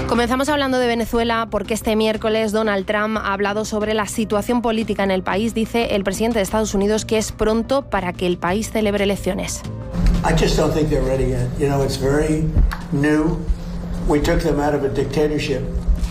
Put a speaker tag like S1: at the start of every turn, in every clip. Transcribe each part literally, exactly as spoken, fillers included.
S1: Comenzamos hablando de Venezuela porque este miércoles Donald Trump ha hablado sobre la situación política en el país. Dice el presidente de Estados Unidos que es pronto para que el país celebre elecciones.
S2: I just don't think they're ready yet. You know, it's very new. We took them out of a dictatorship.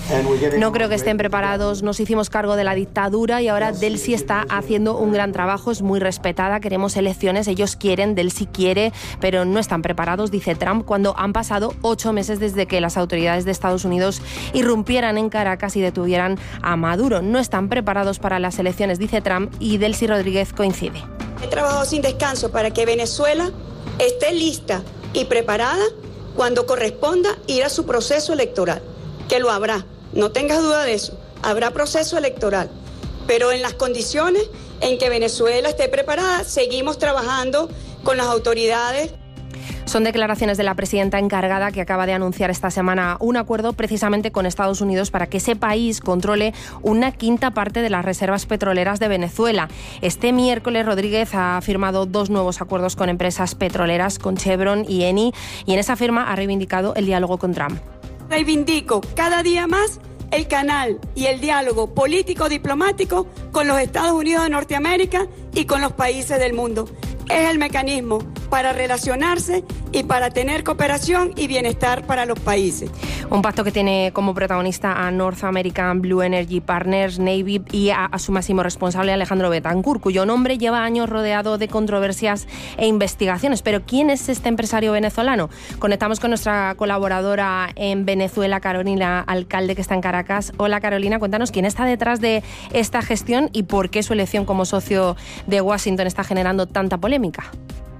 S1: No creo que estén preparados, nos hicimos cargo de la dictadura y ahora Delcy está haciendo un gran trabajo, es muy respetada, queremos elecciones, ellos quieren, Delcy quiere, pero no están preparados, dice Trump, cuando han pasado ocho meses desde que las autoridades de Estados Unidos irrumpieran en Caracas y detuvieran a Maduro. No están preparados para las elecciones, dice Trump, y Delcy Rodríguez coincide.
S3: He trabajado sin descanso para que Venezuela esté lista y preparada cuando corresponda ir a su proceso electoral, que lo habrá. No tengas duda de eso, habrá proceso electoral, pero en las condiciones en que Venezuela esté preparada, seguimos trabajando con las autoridades.
S1: Son declaraciones de la presidenta encargada que acaba de anunciar esta semana un acuerdo precisamente con Estados Unidos para que ese país controle una quinta parte de las reservas petroleras de Venezuela. Este miércoles Rodríguez ha firmado dos nuevos acuerdos con empresas petroleras, con Chevron y Eni, y en esa firma ha reivindicado el diálogo con Trump.
S3: Reivindico cada día más el canal y el diálogo político-diplomático con los Estados Unidos de Norteamérica y con los países del mundo. Es el mecanismo para relacionarse y para tener cooperación y bienestar para los países.
S1: Un pacto que tiene como protagonista a North American Blue Energy Partners, Navy, y a, a su máximo responsable, Alejandro Betancourt, cuyo nombre lleva años rodeado de controversias e investigaciones. Pero ¿quién es este empresario venezolano? Conectamos con nuestra colaboradora en Venezuela, Carolina Alcalde, que está en Caracas. Hola, Carolina, cuéntanos quién está detrás de esta gestión y por qué su elección como socio de Washington está generando tanta polémica.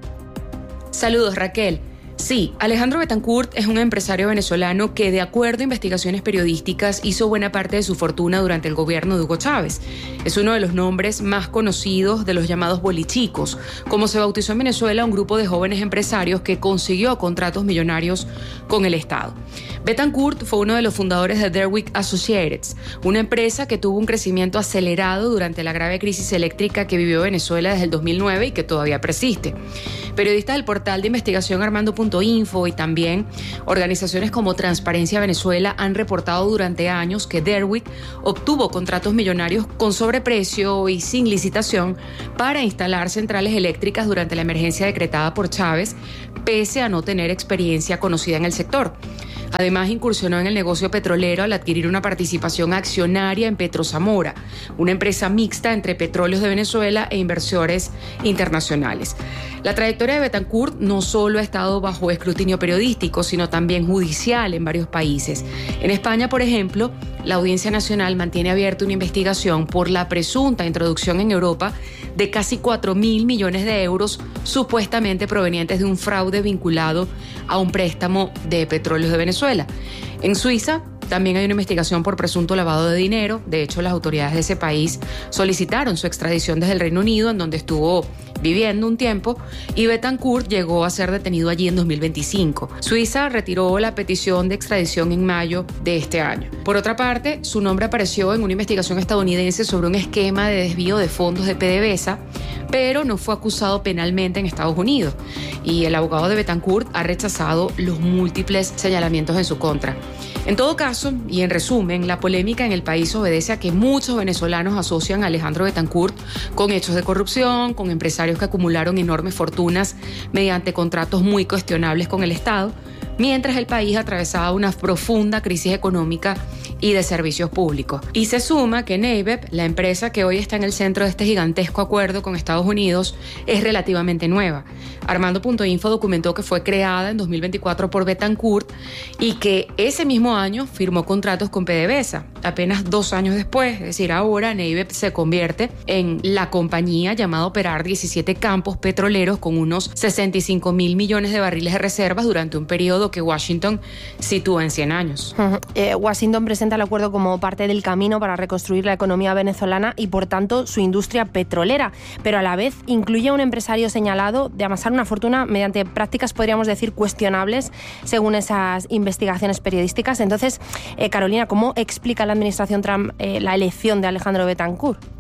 S4: Saludos, Raquel. Sí, Alejandro Betancourt es un empresario venezolano que, de acuerdo a investigaciones periodísticas, hizo buena parte de su fortuna durante el gobierno de Hugo Chávez. Es uno de los nombres más conocidos de los llamados bolichicos, como se bautizó en Venezuela un grupo de jóvenes empresarios que consiguió contratos millonarios con el Estado. Betancourt fue uno de los fundadores de Derwick Associates, una empresa que tuvo un crecimiento acelerado durante la grave crisis eléctrica que vivió Venezuela desde el dos mil nueve y que todavía persiste. Periodistas del portal de investigación Armando punto info y también organizaciones como Transparencia Venezuela han reportado durante años que Derwick obtuvo contratos millonarios con sobreprecio y sin licitación para instalar centrales eléctricas durante la emergencia decretada por Chávez, pese a no tener experiencia conocida en el sector. Además, incursionó en el negocio petrolero al adquirir una participación accionaria en Petrozamora, una empresa mixta entre Petróleos de Venezuela e inversores internacionales. La trayectoria de Betancourt no solo ha estado bajo escrutinio periodístico, sino también judicial en varios países. En España, por ejemplo, la Audiencia Nacional mantiene abierta una investigación por la presunta introducción en Europa de casi cuatro mil millones de euros supuestamente provenientes de un fraude vinculado a un préstamo de Petróleos de Venezuela. En Suiza también hay una investigación por presunto lavado de dinero. De hecho, las autoridades de ese país solicitaron su extradición desde el Reino Unido, en donde estuvo viviendo un tiempo, y Betancourt llegó a ser detenido allí en dos mil veinticinco. Suiza retiró la petición de extradición en mayo de este año. Por otra parte, su nombre apareció en una investigación estadounidense sobre un esquema de desvío de fondos de PDVSA, pero no fue acusado penalmente en Estados Unidos, y el abogado de Betancourt ha rechazado los múltiples señalamientos en su contra. En todo caso, y en resumen, la polémica en el país obedece a que muchos venezolanos asocian a Alejandro Betancourt con hechos de corrupción, con empresarios que acumularon enormes fortunas mediante contratos muy cuestionables con el Estado, mientras el país atravesaba una profunda crisis económica y de servicios públicos. Y se suma que Navep, la empresa que hoy está en el centro de este gigantesco acuerdo con Estados Unidos, es relativamente nueva. Armando punto info documentó que fue creada en dos mil veinticuatro por Betancourt y que ese mismo año firmó contratos con PDVSA. Apenas dos años después, es decir, ahora Navep se convierte en la compañía llamada a operar diecisiete campos petroleros con unos sesenta y cinco mil millones de barriles de reservas durante un periodo que Washington sitúa en cien años.
S1: Uh-huh. Eh, Washington presenta el acuerdo como parte del camino para reconstruir la economía venezolana y, por tanto, su industria petrolera, pero a la vez incluye a un empresario señalado de amasar una fortuna mediante prácticas, podríamos decir, cuestionables, según esas investigaciones periodísticas. Entonces, eh, Carolina, ¿cómo explica la administración Trump eh, la elección de Alejandro Betancourt?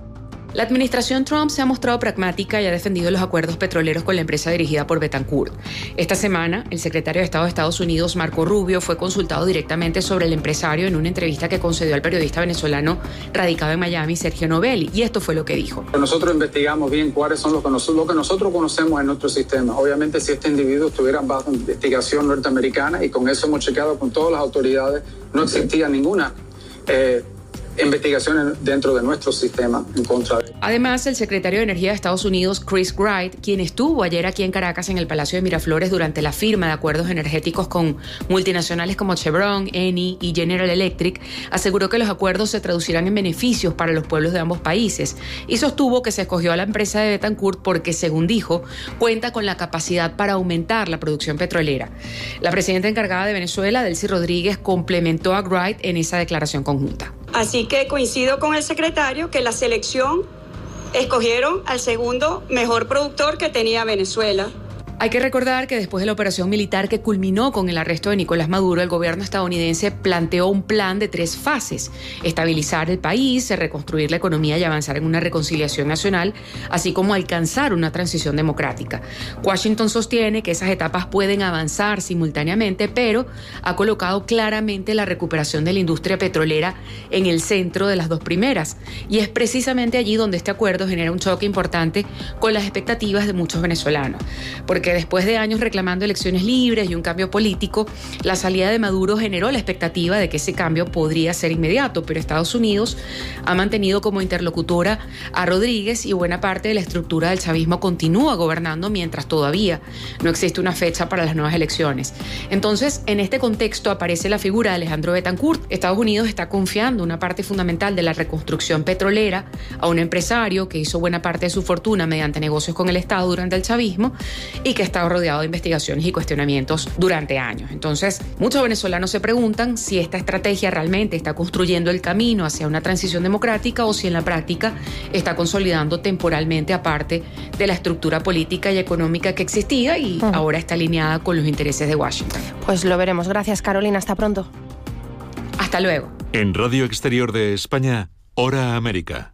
S4: La administración Trump se ha mostrado pragmática y ha defendido los acuerdos petroleros con la empresa dirigida por Betancourt. Esta semana, el secretario de Estado de Estados Unidos, Marco Rubio, fue consultado directamente sobre el empresario en una entrevista que concedió al periodista venezolano radicado en Miami, Sergio Novelli, y esto fue lo que dijo.
S5: Nosotros investigamos bien cuáles son los que nosotros, lo que nosotros conocemos en nuestro sistema. Obviamente, si este individuo estuviera bajo investigación norteamericana, y con eso hemos chequeado con todas las autoridades, no existía ninguna eh, investigaciones dentro de nuestro sistema en contra de...
S4: Además, el secretario de Energía de Estados Unidos, Chris Wright, quien estuvo ayer aquí en Caracas en el Palacio de Miraflores durante la firma de acuerdos energéticos con multinacionales como Chevron, Eni y General Electric, aseguró que los acuerdos se traducirán en beneficios para los pueblos de ambos países y sostuvo que se escogió a la empresa de Betancourt porque, según dijo, cuenta con la capacidad para aumentar la producción petrolera. La presidenta encargada de Venezuela, Delcy Rodríguez, complementó a Wright en esa declaración conjunta.
S3: Así que coincido con el secretario que la selección escogieron al segundo mejor productor que tenía Venezuela.
S4: Hay que recordar que después de la operación militar que culminó con el arresto de Nicolás Maduro, el gobierno estadounidense planteó un plan de tres fases: estabilizar el país, reconstruir la economía y avanzar en una reconciliación nacional, así como alcanzar una transición democrática. Washington sostiene que esas etapas pueden avanzar simultáneamente, pero ha colocado claramente la recuperación de la industria petrolera en el centro de las dos primeras, y es precisamente allí donde este acuerdo genera un choque importante con las expectativas de muchos venezolanos, porque que después de años reclamando elecciones libres y un cambio político, la salida de Maduro generó la expectativa de que ese cambio podría ser inmediato, pero Estados Unidos ha mantenido como interlocutora a Rodríguez y buena parte de la estructura del chavismo continúa gobernando mientras todavía no existe una fecha para las nuevas elecciones. Entonces, en este contexto aparece la figura de Alejandro Betancourt. Estados Unidos está confiando una parte fundamental de la reconstrucción petrolera a un empresario que hizo buena parte de su fortuna mediante negocios con el Estado durante el chavismo y que ha estado rodeado de investigaciones y cuestionamientos durante años. Entonces, muchos venezolanos se preguntan si esta estrategia realmente está construyendo el camino hacia una transición democrática o si en la práctica está consolidando temporalmente a parte de la estructura política y económica que existía y uh-huh. ahora está alineada con los intereses de Washington.
S1: Pues lo veremos. Gracias, Carolina. Hasta pronto.
S4: Hasta luego.
S6: En Radio Exterior de España, Hora América.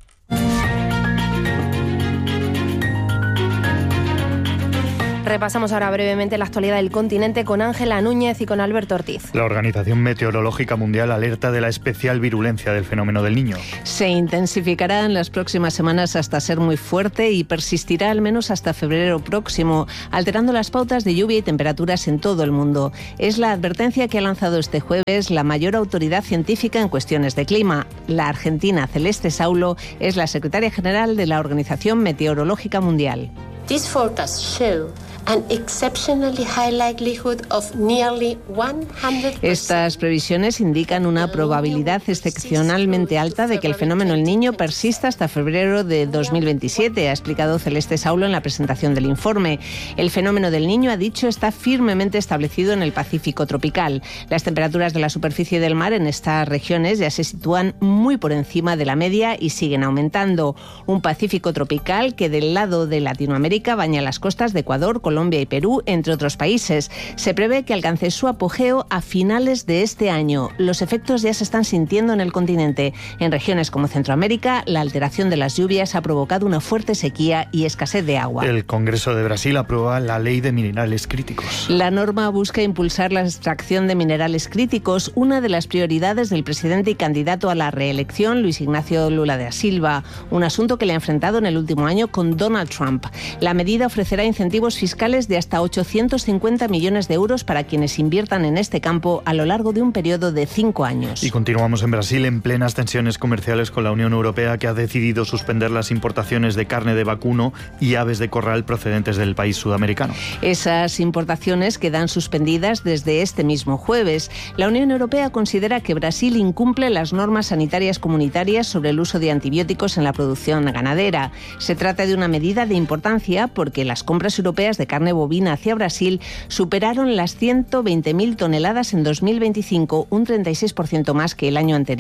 S1: Repasamos ahora brevemente la actualidad del continente con Ángela Núñez y con Alberto Ortiz.
S7: La Organización Meteorológica Mundial alerta de la especial virulencia del fenómeno del Niño.
S8: Se intensificará en las próximas semanas hasta ser muy fuerte y persistirá al menos hasta febrero próximo, alterando las pautas de lluvia y temperaturas en todo el mundo. Es la advertencia que ha lanzado este jueves la mayor autoridad científica en cuestiones de clima. La argentina Celeste Saulo es la secretaria general de la Organización Meteorológica Mundial.
S9: These forecasts show an exceptionally high likelihood of nearly one hundred percent.
S8: Estas previsiones indican una probabilidad excepcionalmente alta de que el fenómeno El Niño persista hasta febrero de dos mil veintisiete, ha explicado Celeste Saulo en la presentación del informe. El fenómeno del Niño, ha dicho, está firmemente establecido en el Pacífico tropical. Las temperaturas de la superficie del mar en estas regiones ya se sitúan muy por encima de la media y siguen aumentando. Un Pacífico tropical que del lado de Latinoamérica baña las costas de Ecuador, Colombia y Perú, entre otros países. Se prevé que alcance su apogeo a finales de este año. Los efectos ya se están sintiendo en el continente. En regiones como Centroamérica, la alteración de las lluvias ha provocado una fuerte sequía y escasez de agua.
S7: El Congreso de Brasil aprueba la Ley de Minerales Críticos.
S8: La norma busca impulsar la extracción de minerales críticos, una de las prioridades del presidente y candidato a la reelección, Luis Ignacio Lula da Silva, un asunto que le ha enfrentado en el último año con Donald Trump. La medida ofrecerá incentivos fiscales de hasta ochocientos cincuenta millones de euros para quienes inviertan en este campo a lo largo de un periodo de cinco años.
S7: Y continuamos en Brasil en plenas tensiones comerciales con la Unión Europea, que ha decidido suspender las importaciones de carne de vacuno y aves de corral procedentes del país sudamericano.
S8: Esas importaciones quedan suspendidas desde este mismo jueves. La Unión Europea considera que Brasil incumple las normas sanitarias comunitarias sobre el uso de antibióticos en la producción ganadera. Se trata de una medida de importancia porque las compras europeas de carne bovina hacia Brasil superaron las ciento veinte mil toneladas en dos mil veinticinco, un treinta y seis por ciento más que el año anterior.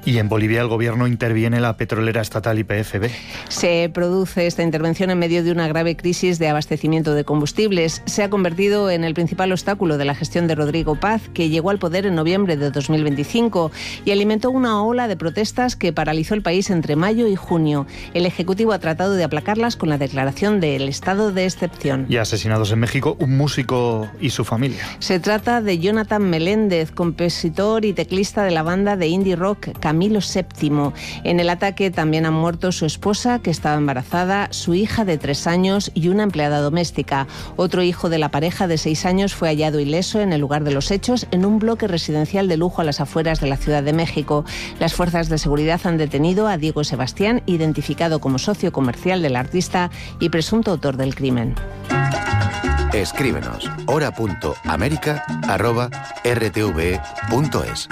S7: Y en Bolivia el gobierno interviene en la petrolera estatal Y P F B.
S8: Se produce esta intervención en medio de una grave crisis de abastecimiento de combustibles. Se ha convertido en el principal obstáculo de la gestión de Rodrigo Paz, que llegó al poder en noviembre de dos mil veinticinco y alimentó una ola de protestas que paralizó el país entre mayo y junio. El Ejecutivo ha tratado de aplacarlas con la declaración del estado de excepción.
S7: Y asesinados en México un músico y su familia.
S8: Se trata de Jonathan Meléndez, compositor y teclista de la banda de indie rock Camilo séptimo. En el ataque también han muerto su esposa, que estaba embarazada, su hija de tres años y una empleada doméstica. Otro hijo de la pareja de seis años fue hallado ileso en el lugar de los hechos en un bloque residencial de lujo a las afueras de la Ciudad de México. Las fuerzas de seguridad han detenido a Diego Sebastián, identificado como socio comercial del artista y presunto autor del crimen.
S10: Escríbenos hora punto américa arroba r t v e punto es.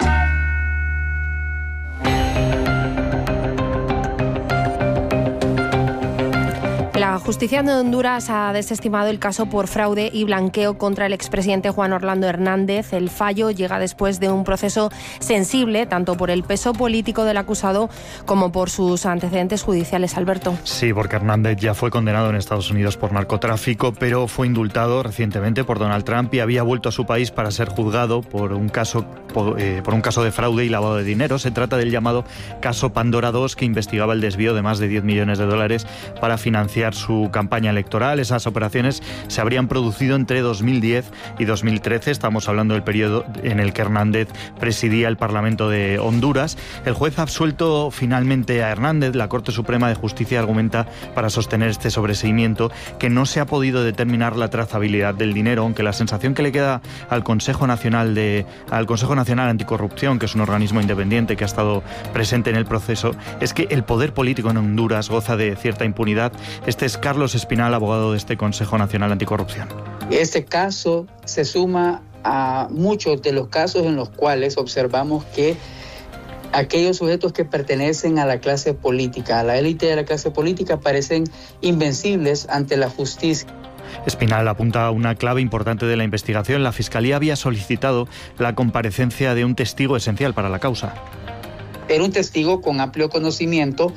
S1: La justicia de Honduras ha desestimado el caso por fraude y blanqueo contra el expresidente Juan Orlando Hernández. El fallo llega después de un proceso sensible, tanto por el peso político del acusado como por sus antecedentes judiciales. Alberto.
S7: Sí, porque Hernández ya fue condenado en Estados Unidos por narcotráfico, pero fue indultado recientemente por Donald Trump y había vuelto a su país para ser juzgado por un caso, por, eh, por un caso de fraude y lavado de dinero. Se trata del llamado caso Pandora dos, que investigaba el desvío de más de diez millones de dólares para financiar su campaña electoral. Esas operaciones se habrían producido entre dos mil diez y dos mil trece. Estamos hablando del periodo en el que Hernández presidía el Parlamento de Honduras. El juez ha absuelto finalmente a Hernández. La Corte Suprema de Justicia argumenta para sostener este sobreseimiento que no se ha podido determinar la trazabilidad del dinero, aunque la sensación que le queda al Consejo Nacional de al Consejo Nacional Anticorrupción, que es un organismo independiente que ha estado presente en el proceso, es que el poder político en Honduras goza de cierta impunidad. Este es Carlos Espinal, abogado de este Consejo Nacional Anticorrupción.
S11: Este caso se suma a muchos de los casos en los cuales observamos que aquellos sujetos que pertenecen a la clase política, a la élite de la clase política, parecen invencibles ante la justicia.
S7: Espinal apunta a una clave importante de la investigación. La Fiscalía había solicitado la comparecencia de un testigo esencial para la causa.
S11: Era un testigo con amplio conocimiento,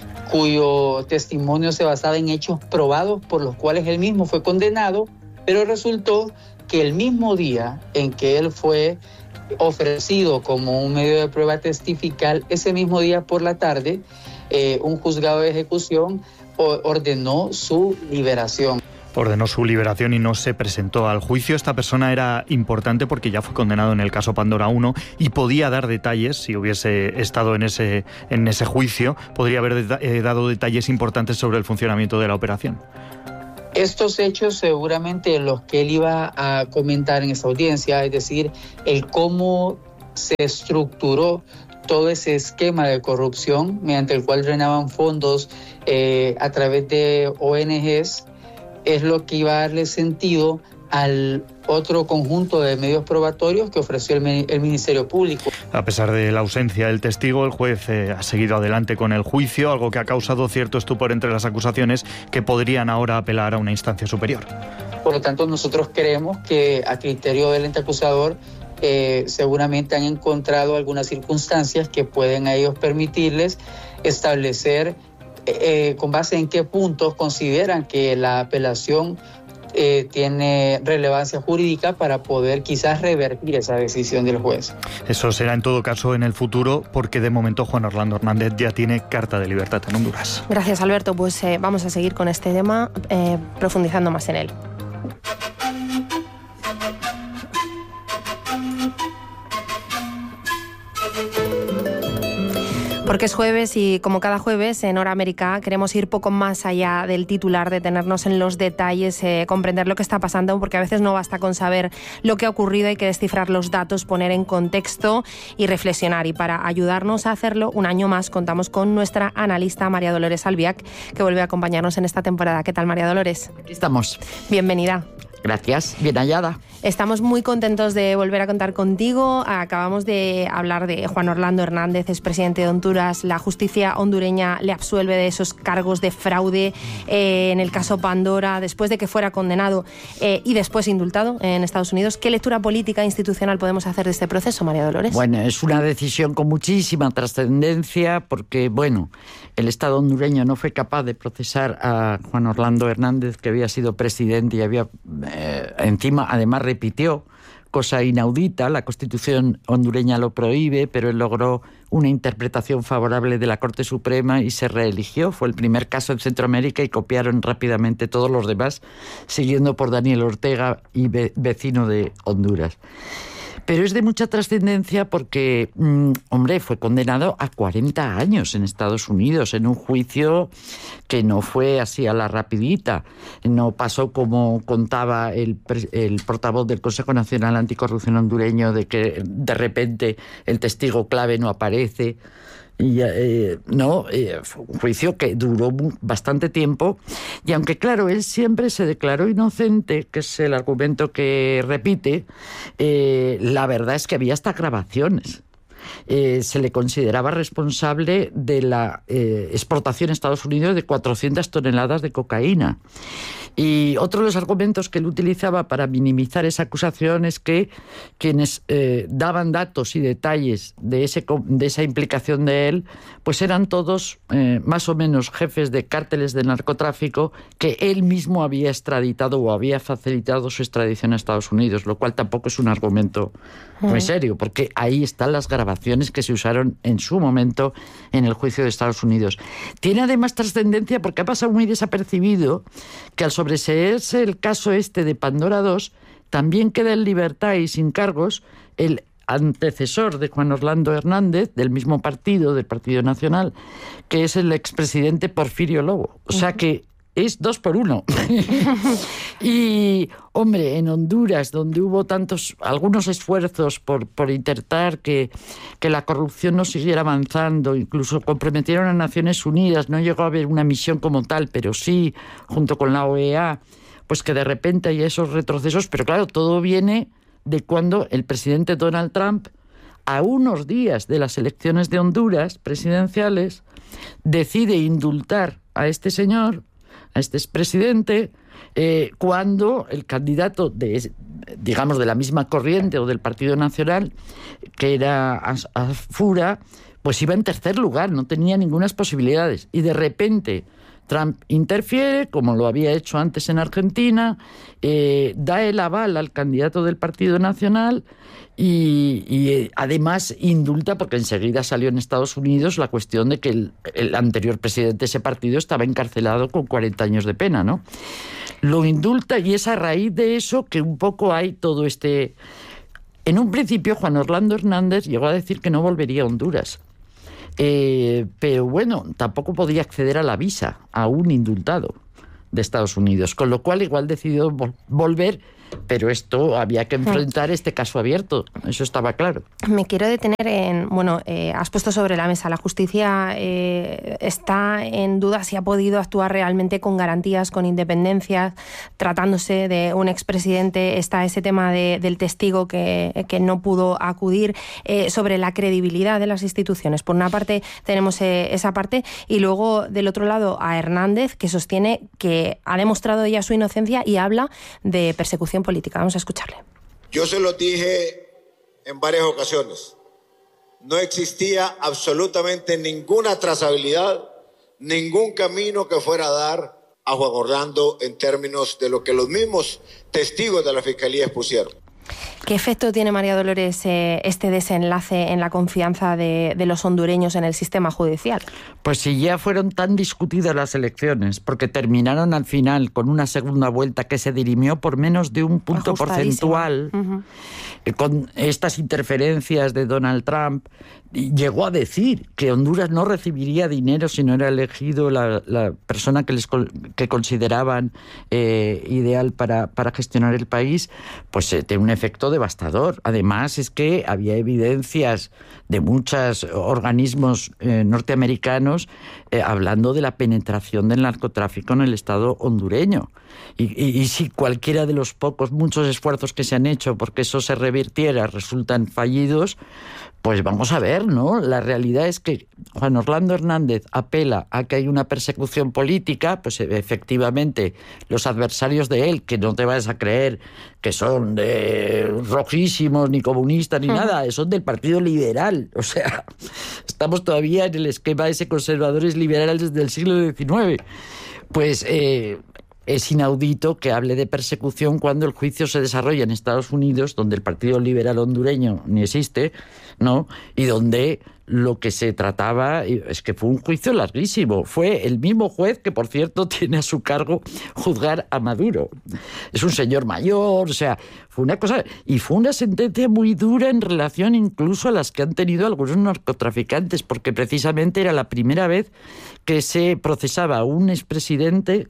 S11: cuyo testimonio se basaba en hechos probados por los cuales él mismo fue condenado, pero resultó que el mismo día en que él fue ofrecido como un medio de prueba testifical, ese mismo día por la tarde, eh, un juzgado de ejecución ordenó su liberación.
S7: Ordenó su liberación y no se presentó al juicio. Esta persona era importante porque ya fue condenado en el caso Pandora uno y podía dar detalles, si hubiese estado en ese, en ese juicio, podría haber de, eh, dado detalles importantes sobre el funcionamiento de la operación.
S11: Estos hechos seguramente los que él iba a comentar en esta audiencia, es decir, el cómo se estructuró todo ese esquema de corrupción mediante el cual drenaban fondos eh, a través de O N Ges, es lo que iba a darle sentido al otro conjunto de medios probatorios que ofreció el, el Ministerio Público.
S7: A pesar de la ausencia del testigo, el juez eh, ha seguido adelante con el juicio, algo que ha causado cierto estupor entre las acusaciones que podrían ahora apelar a una instancia superior.
S11: Por lo tanto, nosotros creemos que a criterio del ente acusador eh, seguramente han encontrado algunas circunstancias que pueden a ellos permitirles establecer Eh, con base en qué puntos consideran que la apelación eh, tiene relevancia jurídica para poder quizás revertir esa decisión del juez.
S7: Eso será en todo caso en el futuro, porque de momento Juan Orlando Hernández ya tiene carta de libertad en Honduras.
S1: Gracias, Alberto. Pues eh, vamos a seguir con este tema, eh, profundizando más en él. Porque es jueves y como cada jueves en Hora América queremos ir poco más allá del titular, detenernos en los detalles, eh, comprender lo que está pasando, porque a veces no basta con saber lo que ha ocurrido, hay que descifrar los datos, poner en contexto y reflexionar. Y para ayudarnos a hacerlo, un año más contamos con nuestra analista María Dolores Albiac, que vuelve a acompañarnos en esta temporada. ¿Qué tal, María Dolores?
S12: Aquí estamos.
S1: Bienvenida.
S12: Gracias, bien hallada.
S1: Estamos muy contentos de volver a contar contigo. Acabamos de hablar de Juan Orlando Hernández, expresidente de Honduras. La justicia hondureña le absuelve de esos cargos de fraude eh, en el caso Pandora, después de que fuera condenado eh, y después indultado en Estados Unidos. ¿Qué lectura política e institucional podemos hacer de este proceso, María Dolores?
S12: Bueno, es una decisión con muchísima trascendencia porque, bueno, el Estado hondureño no fue capaz de procesar a Juan Orlando Hernández, que había sido presidente y había... Eh, encima, además, repitió, cosa inaudita, la Constitución hondureña lo prohíbe, pero él logró una interpretación favorable de la Corte Suprema y se reeligió. Fue el primer caso en Centroamérica y copiaron rápidamente todos los demás, siguiendo por Daniel Ortega y ve- vecino de Honduras. Pero es de mucha trascendencia porque, mmm, hombre, fue condenado a cuarenta años en Estados Unidos, en un juicio que no fue así a la rapidita. No pasó como contaba el, el portavoz del Consejo Nacional Anticorrupción hondureño, de que de repente el testigo clave no aparece. Y, eh, no, eh, fue un juicio que duró bastante tiempo y aunque claro, él siempre se declaró inocente, que es el argumento que repite, eh, la verdad es que había hasta grabaciones. Eh, se le consideraba responsable de la eh, exportación a Estados Unidos de cuatrocientas toneladas de cocaína. Y otro de los argumentos que él utilizaba para minimizar esa acusación es que quienes eh, daban datos y detalles de, ese, de esa implicación de él, pues eran todos eh, más o menos jefes de cárteles de narcotráfico que él mismo había extraditado o había facilitado su extradición a Estados Unidos, lo cual tampoco es un argumento muy serio, porque ahí están las grabaciones que se usaron en su momento en el juicio de Estados Unidos. Tiene además trascendencia porque ha pasado muy desapercibido que al sobreseerse el caso este de Pandora dos, también queda en libertad y sin cargos el antecesor de Juan Orlando Hernández, del mismo partido, del Partido Nacional, que es el expresidente Porfirio Lobo. O sea que es dos por uno. Y, hombre, en Honduras, donde hubo tantos, algunos esfuerzos por, por intentar que, que la corrupción no siguiera avanzando, incluso comprometieron a Naciones Unidas, no llegó a haber una misión como tal, pero sí, junto con la O E A, pues que de repente hay esos retrocesos, pero claro, todo viene de cuando el presidente Donald Trump, a unos días de las elecciones de Honduras presidenciales, decide indultar a este señor, a este expresidente, eh, cuando el candidato de, digamos, de la misma corriente o del Partido Nacional, que era Azfura, pues iba en tercer lugar, no tenía ninguna posibilidades. Y de repente Trump interfiere, como lo había hecho antes en Argentina, eh, da el aval al candidato del Partido Nacional y, y eh, además indulta, porque enseguida salió en Estados Unidos la cuestión de que el, el anterior presidente de ese partido estaba encarcelado con cuarenta años de pena, ¿no? Lo indulta y es a raíz de eso que un poco hay todo este... En un principio Juan Orlando Hernández llegó a decir que no volvería a Honduras. Eh, pero bueno, tampoco podía acceder a la visa a un indultado de Estados Unidos, con lo cual igual decidió vol- volver, pero esto había que enfrentar este caso abierto, eso estaba claro.
S1: Me quiero detener en, bueno, eh, has puesto sobre la mesa, la justicia eh, está en duda si ha podido actuar realmente con garantías, con independencia, tratándose de un expresidente. Está ese tema de, del testigo que, que no pudo acudir, eh, sobre la credibilidad de las instituciones. Por una parte tenemos eh, esa parte y luego del otro lado a Hernández, que sostiene que ha demostrado ya su inocencia y habla de persecución política. Vamos a escucharle.
S13: Yo se lo dije en varias ocasiones. No existía absolutamente ninguna trazabilidad, ningún camino que fuera a dar a Juan Orlando en términos de lo que los mismos testigos de la Fiscalía expusieron.
S1: ¿Qué efecto tiene, María Dolores, eh, este desenlace en la confianza de, de los hondureños en el sistema judicial?
S12: Pues si ya fueron tan discutidas las elecciones, porque terminaron al final con una segunda vuelta que se dirimió por menos de un punto porcentual, uh-huh. eh, con estas interferencias de Donald Trump, llegó a decir que Honduras no recibiría dinero si no era elegido la, la persona que les que consideraban eh, ideal para, para gestionar el país, pues eh, tiene un efecto devastador. Además, es que había evidencias de muchos organismos eh, norteamericanos eh, hablando de la penetración del narcotráfico en el Estado hondureño. y, y, y si cualquiera de los pocos, muchos esfuerzos que se han hecho porque eso se revirtiera resultan fallidos, pues vamos a ver, ¿no? La realidad es que Juan Orlando Hernández apela a que hay una persecución política, pues efectivamente los adversarios de él, que no te vayas a creer que son de rojísimos, ni comunistas, ni uh-huh. nada, son del Partido Liberal. O sea, estamos todavía en el esquema ese conservadores liberales del siglo diecinueve. Pues eh, es inaudito que hable de persecución cuando el juicio se desarrolla en Estados Unidos, donde el Partido Liberal hondureño ni existe, ¿no? Y donde lo que se trataba es que fue un juicio larguísimo. Fue el mismo juez que, por cierto, tiene a su cargo juzgar a Maduro. Es un señor mayor, o sea, fue una cosa... Y fue una sentencia muy dura en relación incluso a las que han tenido algunos narcotraficantes, porque precisamente era la primera vez que se procesaba a un expresidente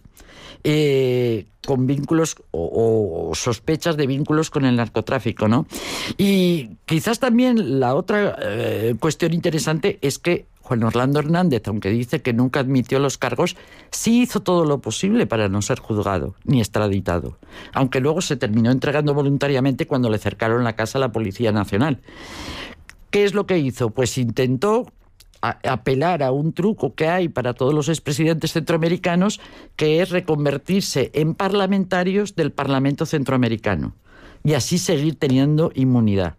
S12: eh, con vínculos o, o sospechas de vínculos con el narcotráfico, ¿no? Y quizás también la otra eh, cuestión interesante es que Juan Orlando Hernández, aunque dice que nunca admitió los cargos, sí hizo todo lo posible para no ser juzgado ni extraditado, aunque luego se terminó entregando voluntariamente cuando le cercaron la casa a la Policía Nacional. ¿Qué es lo que hizo? Pues intentó a apelar a un truco que hay para todos los expresidentes centroamericanos, que es reconvertirse en parlamentarios del Parlamento centroamericano y así seguir teniendo inmunidad.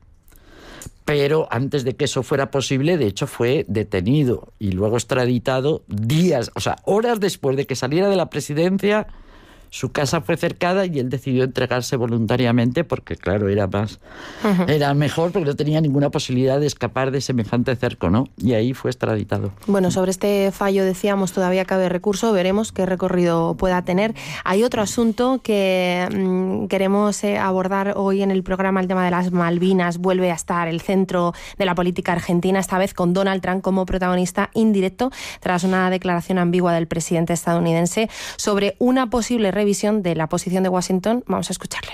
S12: Pero antes de que eso fuera posible, de hecho fue detenido y luego extraditado días, o sea, horas después de que saliera de la presidencia. Su casa fue cercada y él decidió entregarse voluntariamente porque, claro, era más, uh-huh. era mejor porque no tenía ninguna posibilidad de escapar de semejante cerco, ¿no? Y ahí fue extraditado.
S1: Bueno, sobre este fallo decíamos todavía cabe recurso, veremos qué recorrido pueda tener. Hay otro asunto que mmm, queremos eh, abordar hoy en el programa, el tema de las Malvinas. Vuelve a estar el centro de la política argentina, esta vez con Donald Trump como protagonista indirecto, tras una declaración ambigua del presidente estadounidense sobre una posible revisión de la posición de Washington. Vamos a escucharle.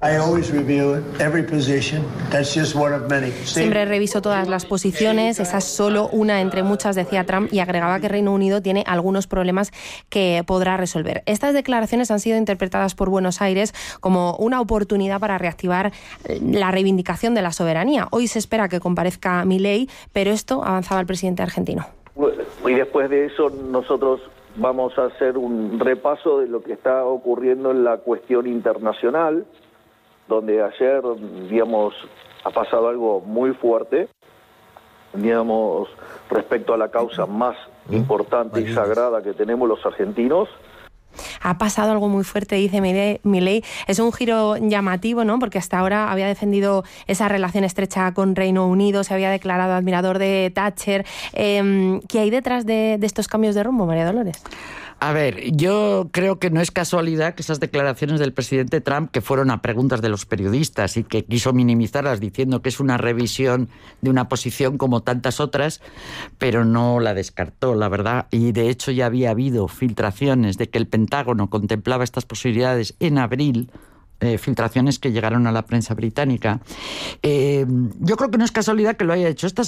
S1: Siempre reviso todas las posiciones, esa es solo una entre muchas, decía Trump, y agregaba que Reino Unido tiene algunos problemas que podrá resolver. Estas declaraciones han sido interpretadas por Buenos Aires como una oportunidad para reactivar la reivindicación de la soberanía. Hoy se espera que comparezca Milei, pero esto avanzaba el presidente argentino.
S14: Y después de eso nosotros vamos a hacer un repaso de lo que está ocurriendo en la cuestión internacional, donde ayer, digamos, ha pasado algo muy fuerte, digamos, respecto a la causa más importante y sagrada que tenemos los argentinos.
S1: Ha pasado algo muy fuerte, dice Milei. Es un giro llamativo, ¿no? Porque hasta ahora había defendido esa relación estrecha con Reino Unido, se había declarado admirador de Thatcher. Eh, ¿Qué hay detrás de, de estos cambios de rumbo, María Dolores?
S12: A ver, yo creo que no es casualidad que esas declaraciones del presidente Trump, que fueron a preguntas de los periodistas y que quiso minimizarlas diciendo que es una revisión de una posición como tantas otras, pero no la descartó, la verdad. Y de hecho ya había habido filtraciones de que el Pentágono contemplaba estas posibilidades en abril, eh, filtraciones que llegaron a la prensa británica. Eh, yo creo que no es casualidad que lo haya hecho esta